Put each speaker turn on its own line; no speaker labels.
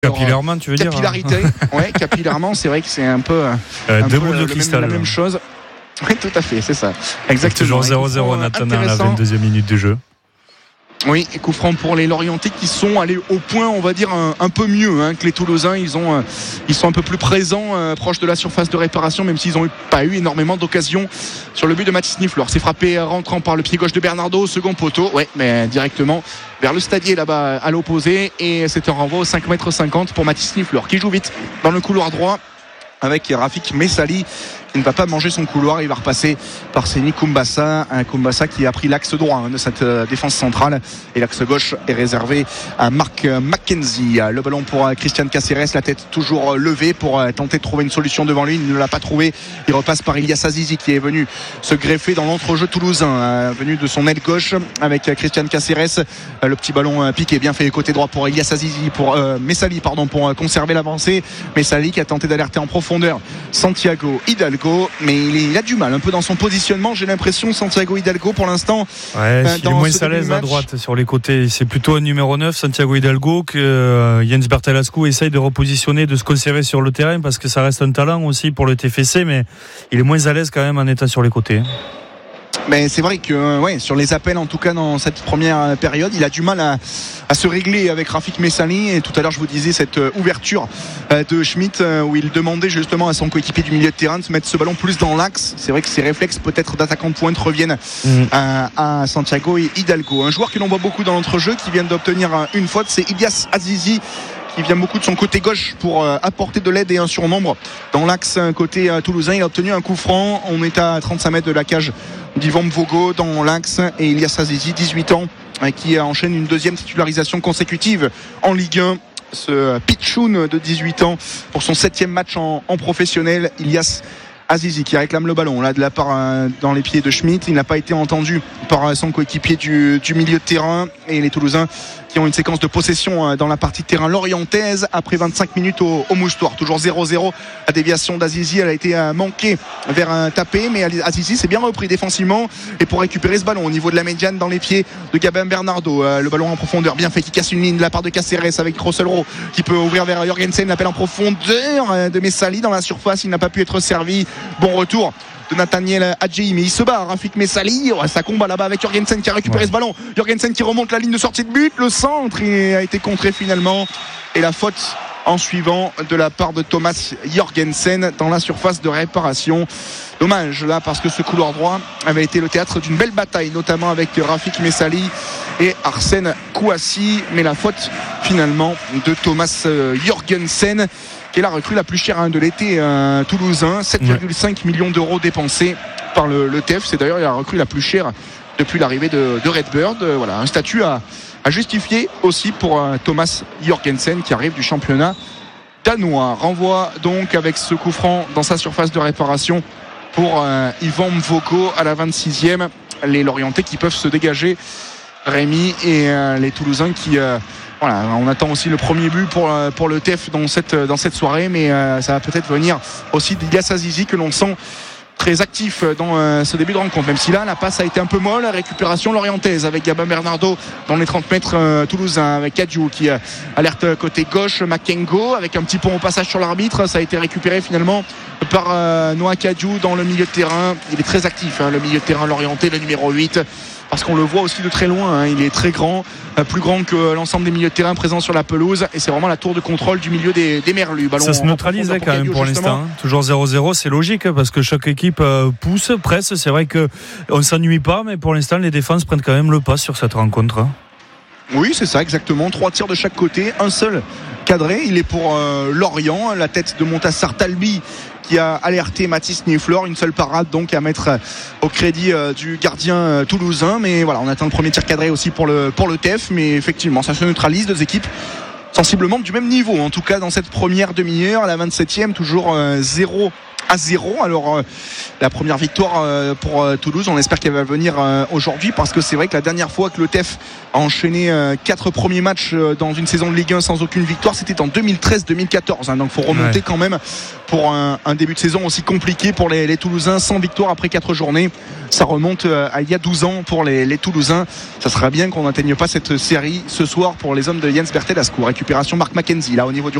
Capillairement, tu veux dire
capillarité. Ouais, capillairement, c'est vrai que c'est un peu
deux boules de cristal.
La même chose. Oui, tout à fait, c'est ça. Exactement.
Toujours 0-0 en attendant la 22e minute du jeu.
Oui, et coup franc pour les Lorientais qui sont allés au point, on va dire un peu mieux que les Toulousains. Ils sont un peu plus présents, proches de la surface de réparation, même s'ils n'ont pas eu énormément d'occasions sur le but de Mathis Niflor. C'est frappé rentrant par le pied gauche de Bernardo, second poteau, ouais, mais directement vers le stadier là-bas à l'opposé, et c'est un renvoi au 5,50 m pour Mathis Niflor qui joue vite dans le couloir droit avec Rafik Messali qui ne va pas manger son couloir. Il va repasser par Seni Koumbassa, un Koumbassa qui a pris l'axe droit de cette défense centrale, et l'axe gauche est réservé à Marc Mackenzie. Le ballon pour Christian Caceres, la tête toujours levée pour tenter de trouver une solution devant lui. Il ne l'a pas trouvé. Il repasse par Ilyas Azizi qui est venu se greffer dans l'entrejeu toulousain, venu de son aile gauche avec Christian Caceres. Le petit ballon piqué, bien fait côté droit pour Ilyas Azizi, pour Messali pour conserver l'avancée. Messali qui a tenté d'alerter en profondeur Santiago Hidalgo, mais il a du mal un peu dans son positionnement, j'ai l'impression. Santiago Hidalgo pour l'instant,
ouais, il est moins à l'aise à droite sur les côtés. C'est plutôt un numéro 9 Santiago Hidalgo que Jens Bertalascu essaye de repositionner, de se conserver sur le terrain, parce que ça reste un talent aussi pour le TFC, mais il est moins à l'aise quand même en étant sur les côtés.
Mais c'est vrai que sur les appels, en tout cas dans cette première période, il a du mal à se régler avec Rafik Messali. Et tout à l'heure je vous disais cette ouverture de Schmitt où il demandait justement à son coéquipier du milieu de terrain de se mettre ce ballon plus dans l'axe. C'est vrai que ses réflexes peut-être d'attaquant de pointe reviennent à Santiago et Hidalgo. Un joueur que l'on voit beaucoup dans l'entrejeu qui vient d'obtenir une faute, c'est Ilyas Azizi, qui vient beaucoup de son côté gauche pour apporter de l'aide et un surnombre dans l'axe côté toulousain. Il a obtenu un coup franc. On est à 35 mètres de la cage d'Yvan Mvogo dans l'axe, et Ilyas Azizi, 18 ans, qui enchaîne une deuxième titularisation consécutive en Ligue 1. Ce pitchoun de 18 ans pour son 7e match en professionnel. Ilyas Azizi qui réclame le ballon là de la part dans les pieds de Schmitt. Il n'a pas été entendu par son coéquipier du milieu de terrain, et les Toulousains qui ont une séquence de possession dans la partie de terrain lorientaise après 25 minutes au Moustoir. Toujours 0-0. La déviation d'Azizi, elle a été manquée vers un tapé, mais Azizi s'est bien repris défensivement, et pour récupérer ce ballon au niveau de la médiane dans les pieds de Gabin Bernardo, le ballon en profondeur bien fait qui casse une ligne de la part de Caceres avec Russell Rowe qui peut ouvrir vers Jorgensen. L'appel en profondeur de Messali dans la surface, il n'a pas pu être servi. Bon retour de Nathaniel Adjei, mais il se bat. Rafik Messali, ça combat là-bas avec Jorgensen qui a récupéré ce ballon. Jorgensen qui remonte la ligne de sortie de but, le centre a été contré finalement, et la faute en suivant de la part de Thomas Jorgensen dans la surface de réparation. Dommage là, parce que ce couloir droit avait été le théâtre d'une belle bataille, notamment avec Rafik Messali et Arsène Kouassi, mais la faute finalement de Thomas Jorgensen, qui est la recrue la plus chère de l'été toulousain. 7,5 millions d'euros dépensés par le TEF. C'est d'ailleurs la recrue la plus chère depuis l'arrivée de Redbird. Voilà, un statut à justifier aussi pour Thomas Jorgensen qui arrive du championnat danois. Renvoi donc avec ce coup franc dans sa surface de réparation pour Yvan Mvogo à la 26e. Les Lorientais qui peuvent se dégager, Rémi, et les Toulousains qui... Voilà, on attend aussi le premier but pour le TEF dans cette soirée, mais ça va peut-être venir aussi d'Ilyas Azizi, que l'on sent très actif dans ce début de rencontre, même si là la passe a été un peu molle. Récupération lorientaise avec Gabin Bernardo dans les 30 mètres toulousains, avec Kadiou qui alerte côté gauche Makengo avec un petit pont au passage sur l'arbitre. Ça a été récupéré finalement par Noah Kadiou dans le milieu de terrain. Il est très actif, le milieu de terrain lorientais, le numéro 8, parce qu'on le voit aussi de très loin, il est très grand, plus grand que l'ensemble des milieux de terrain présents sur la pelouse, et c'est vraiment la tour de contrôle du milieu des Merlus. Ballon ça
se neutralise quand même pour l'instant, toujours 0-0, c'est logique parce que chaque équipe pousse, presse. C'est vrai qu'on ne s'ennuie pas, mais pour l'instant les défenses prennent quand même le pas sur cette rencontre.
Oui, c'est ça, exactement. 3 tirs de chaque côté, un seul cadré. Il est pour Lorient, la tête de Montassar Talbi qui a alerté Mathis Niflor. Une seule parade donc à mettre au crédit du gardien toulousain. Mais voilà, on attend le premier tir cadré aussi pour le TEF. Mais effectivement, ça se neutralise. Deux équipes sensiblement du même niveau, en tout cas dans cette première demi-heure. À la 27e, toujours 0 1-0. Alors la première victoire pour Toulouse, on espère qu'elle va venir aujourd'hui, parce que c'est vrai que la dernière fois que le TEF a enchaîné 4 premiers matchs dans une saison de Ligue 1 sans aucune victoire, c'était en 2013-2014, donc il faut remonter quand même pour un début de saison aussi compliqué pour les Toulousains, sans victoire après 4 journées. Ça remonte à il y a 12 ans pour les Toulousains. Ça serait bien qu'on n'atteigne pas cette série ce soir pour les hommes de Jens Berthelasco. Récupération Marc Mackenzie là au niveau du